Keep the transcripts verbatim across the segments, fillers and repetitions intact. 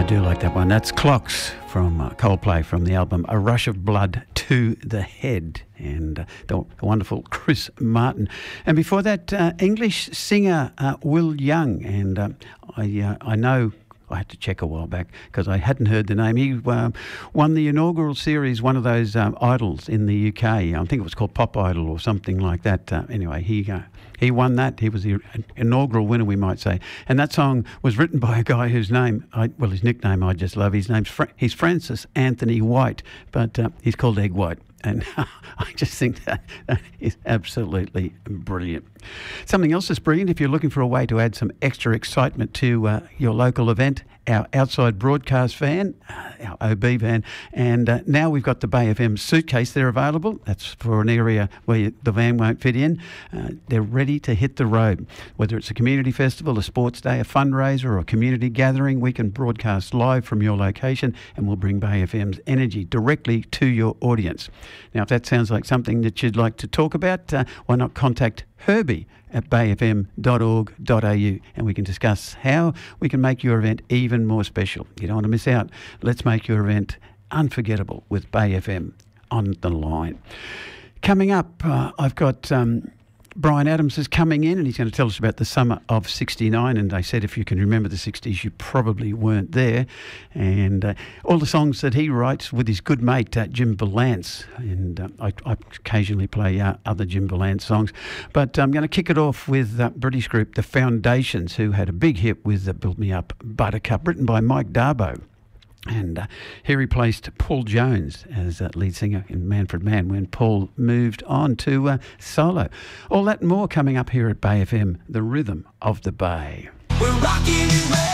I do like that one. That's Clocks from uh, Coldplay from the album A Rush of Blood to the Head, and uh, the, the wonderful Chris Martin. And before that, uh, English singer uh, Will Young, and uh, I uh, I know I had to check a while back because I hadn't heard the name. He uh, won the inaugural series, one of those um, idols in the U K. I think it was called Pop Idol or something like that. Uh, anyway, he uh, he won that. He was the inaugural winner, we might say. And that song was written by a guy whose name, I, well, his nickname I just love. His name's Fra- he's Francis Anthony White, but uh, he's called Egg White. And I just think that, that is absolutely brilliant. Something else that's brilliant, if you're looking for a way to add some extra excitement to uh, your local event, our outside broadcast van, uh, our O B van, and uh, now we've got the Bay F M suitcase. They're available. That's for an area where you, the van won't fit in. Uh, they're ready to hit the road. Whether it's a community festival, a sports day, a fundraiser, or a community gathering, we can broadcast live from your location, and we'll bring Bay F M's energy directly to your audience. Now, if that sounds like something that you'd like to talk about, uh, why not contact Herbie at bay f m dot org dot a u, and we can discuss how we can make your event even more special. You don't want to miss out. Let's make your event unforgettable with Bay F M on the line. Coming up, uh, I've got um, Brian Adams is coming in, and he's going to tell us about the summer of sixty-nine. And they said if you can remember the sixties, you probably weren't there. And uh, all the songs that he writes with his good mate, uh, Jim Vallance. And uh, I, I occasionally play uh, other Jim Vallance songs. But I'm going to kick it off with uh, British group The Foundations, who had a big hit with uh, Build Me Up Buttercup, written by Mike Darbo. And uh, he replaced Paul Jones as uh, lead singer in Manfred Mann when Paul moved on to uh, solo. All that and more coming up here at Bay F M, the rhythm of the Bay. We're rocking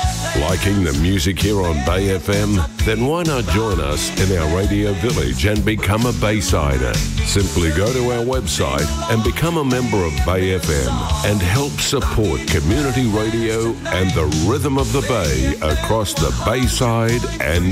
Liking the music here on Bay F M? Then why not join us in our radio village and become a Baysider? Simply go to our website and become a member of Bay F M and help support community radio and the rhythm of the Bay across the Bayside and